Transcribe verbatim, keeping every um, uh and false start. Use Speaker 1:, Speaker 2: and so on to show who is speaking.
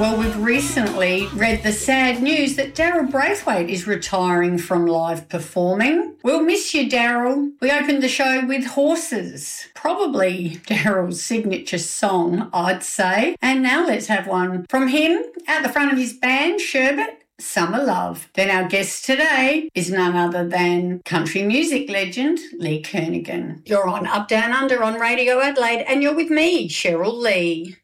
Speaker 1: Well, we've recently read the sad news that Daryl Braithwaite is retiring from live performing. We'll miss you, Daryl. We opened the show with Horses, probably Daryl's signature song, I'd say. And now let's have one from him at the front of his band, Sherbet, Summer Love. Then our guest today is none other than country music legend Lee Kernaghan. You're on Up Down Under on Radio Adelaide, and you're with me, Cheryl Lee.